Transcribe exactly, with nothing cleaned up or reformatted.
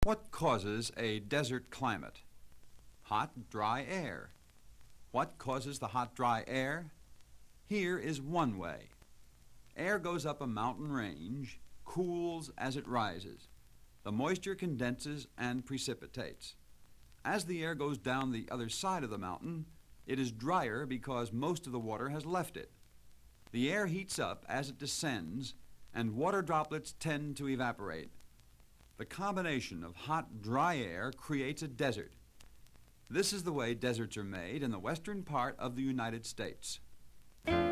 What causes a desert climate? Hot, dry air. What causes the hot, dry air? Here is one way. Air goes up a mountain range, cools as it rises. The moisture condenses and precipitates. As the air goes down the other side of the mountain, it is drier because most of the water has left it. The air heats up as it descends, and water droplets tend to evaporate. The combination of hot, dry air creates a desert. This is the way deserts are made in the western part of the United States.